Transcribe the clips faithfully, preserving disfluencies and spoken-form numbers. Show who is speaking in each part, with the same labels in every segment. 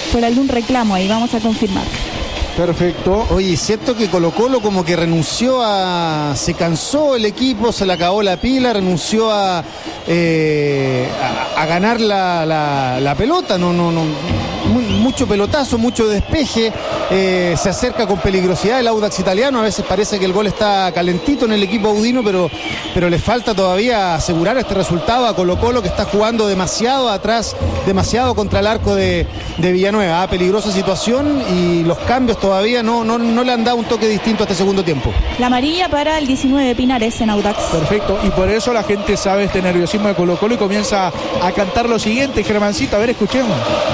Speaker 1: por algún reclamo ahí, vamos a confirmar.
Speaker 2: Perfecto. Oye, cierto que Colo Colo como que renunció a... Se cansó el equipo, se le acabó la pila, renunció a, eh, a, a ganar la, la, la pelota, no, no, no, mucho pelotazo, mucho despeje, eh, se acerca con peligrosidad el Audax italiano, a veces parece que el gol está calentito en el equipo audino, pero, pero le falta todavía asegurar este resultado a Colo Colo, que está jugando demasiado atrás, demasiado contra el arco de, de Villanueva. ¿eh? Peligrosa situación y los cambios todavía no, no, no le han dado un toque distinto a este segundo tiempo. La amarilla para el diecinueve Pinares en Audax.
Speaker 3: Perfecto, y por eso la gente sabe este nerviosismo de Colo Colo y comienza a cantar lo siguiente. Germancito, a ver, escuchemos.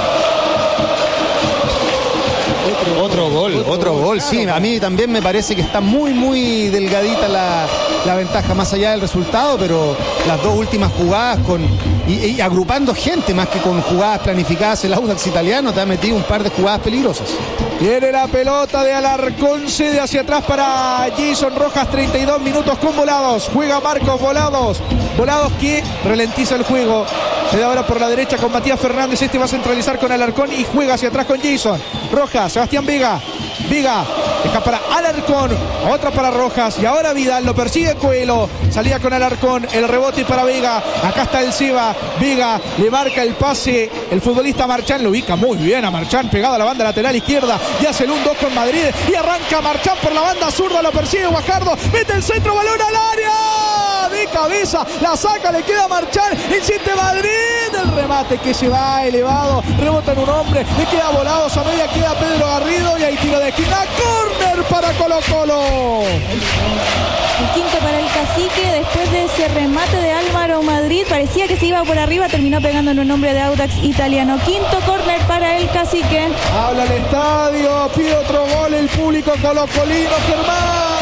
Speaker 2: Otro, otro gol, otro, otro gol, claro. Sí, a mí también me parece que está muy, muy delgadita la, la ventaja, más allá del resultado, pero las dos últimas jugadas con y, y agrupando gente más que con jugadas planificadas, el Audax italiano te ha metido un par de jugadas peligrosas.
Speaker 3: Viene la pelota de Alarcón, cede hacia atrás para Jason Rojas, treinta y dos minutos con Volados, juega Marcos Volados, Volados que ralentiza el juego, se da ahora por la derecha con Matías Fernández, este va a centralizar con Alarcón y juega hacia atrás con Jason Rojas, Sebastián Vega, Vega, deja para Alarcón, otra para Rojas y ahora Vidal, lo persigue Coelho, salía con Alarcón, el rebote para Vega, acá está el Seba, Vega le marca el pase, el futbolista Marchán lo ubica muy bien a Marchán, pegado a la banda lateral izquierda y hace el uno dos con Madrid y arranca Marchán por la banda zurda, lo persigue Guajardo, mete el centro, balón al área, de cabeza, la saca, le queda Marchán, insiste Madrid, el remate que se va elevado, rebota en un hombre, le queda Volados, a media queda Pedro Garrido y hay tiro de esquina, córner para Colo Colo.
Speaker 1: El quinto para el Cacique, después de ese remate de Álvaro Madrid, parecía que se iba por arriba, terminó pegando en un hombre de Audax italiano. Quinto córner para el Cacique.
Speaker 3: Habla el estadio, pide otro gol el público colocolino, Germán.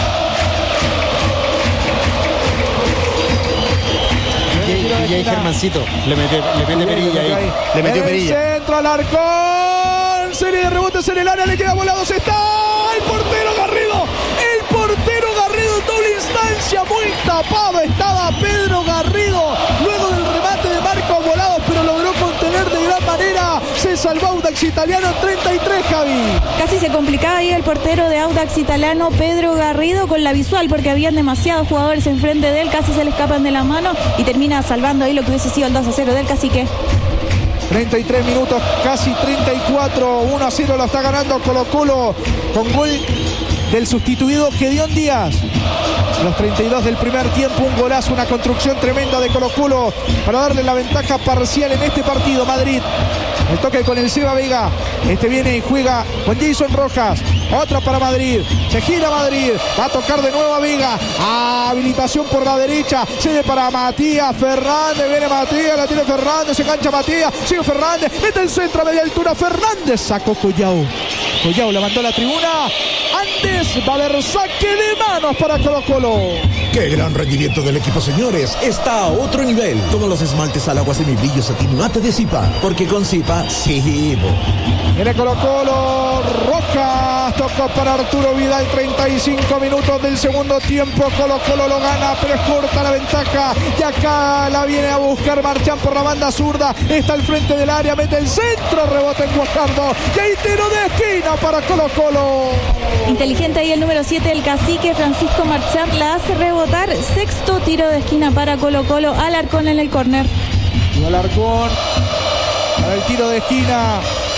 Speaker 2: Y ahí Germancito le mete, le mete Perilla ahí. Le metió Perilla.
Speaker 3: El centro al Alarcón. Serie de rebotes en el área, le queda Volados. Está el portero Garrido. El portero Garrido en doble instancia. Muy tapado estaba Pedro Garrido. Luego del remate de Marcos Volados, pero logró contener de gran manera. Se salvó Audax italiano en treinta y tres, Javi.
Speaker 1: Casi se complicaba ahí el portero de Audax italiano, Pedro Garrido, con la visual, porque habían demasiados jugadores enfrente de él, casi se le escapan de la mano y termina salvando ahí lo que hubiese sido el dos a cero del Cacique.
Speaker 3: treinta y tres minutos, casi treinta y cuatro, uno a cero lo está ganando Colo Colo con gol del sustituido Gedeón Díaz. Los treinta y dos del primer tiempo, un golazo, una construcción tremenda de Colo Colo para darle la ventaja parcial en este partido. Madrid, el toque con el Seba Vega, este viene y juega con Jason Rojas, otra para Madrid, se gira Madrid, va a tocar de nuevo a Vega, ah, habilitación por la derecha, sigue para Matías Fernández, viene Matías, la tiene Fernández, se engancha Matías, sigue Fernández, mete el centro a media altura, Fernández sacó Collao, Collao la mandó a la tribuna, antes va a haber saque de manos para Colo Colo.
Speaker 4: ¡Qué gran rendimiento del equipo, señores! Está a otro nivel. Todos los esmaltes al agua semibrillo satín mate de Zipa, porque con Zipa, sí.
Speaker 3: Viene Colo Colo, Rojas, tocó para Arturo Vidal, treinta y cinco minutos del segundo tiempo, Colo Colo lo gana, pero es corta la ventaja, y acá la viene a buscar Marchán por la banda zurda, está al frente del área, mete el centro, rebota en Guajardo, y hay tiro de esquina para Colo Colo.
Speaker 1: Inteligente ahí el número siete del Cacique, Francisco Marchán, la hace rebotar, sexto tiro de esquina para Colo Colo, Alarcón en el córner.
Speaker 3: Y Alarcón para el tiro de esquina.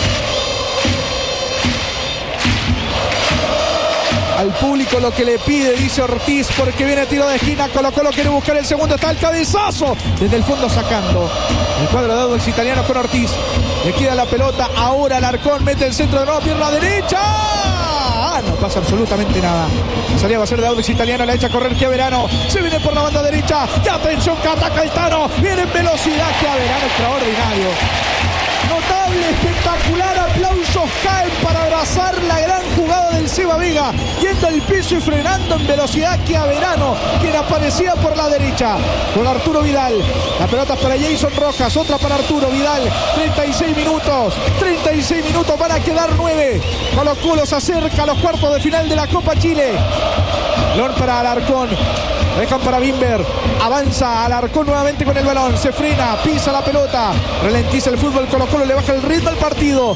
Speaker 3: Al público lo que le pide, dice Ortiz, porque viene tiro de esquina, Colo Colo quiere buscar el segundo, está el cabezazo, desde el fondo sacando el cuadro de Audax italiano con Ortiz, le queda la pelota, ahora Alarcón mete el centro de nuevo, pierna derecha, ah, no pasa absolutamente nada, la salida va a ser de Audax italiano, la echa a correr Chiaverano, se viene por la banda derecha, y atención que ataca el Tano, viene en velocidad Chiaverano, extraordinario. Notable, espectacular, aplausos caen para abrazar la gran jugada del Seba Vega, yendo al piso y frenando en velocidad Chiaverano, quien aparecía por la derecha, con Arturo Vidal, la pelota es para Jason Rojas, otra para Arturo Vidal, treinta y seis minutos, treinta y seis minutos, van a quedar nueve, Colo Colo se acerca a los cuartos de final de la Copa Chile, Lon para Alarcón, dejan para Bimber, avanza Alarcón nuevamente con el balón, se frena, pisa la pelota, ralentiza el fútbol, Colo Colo le baja el ritmo al partido.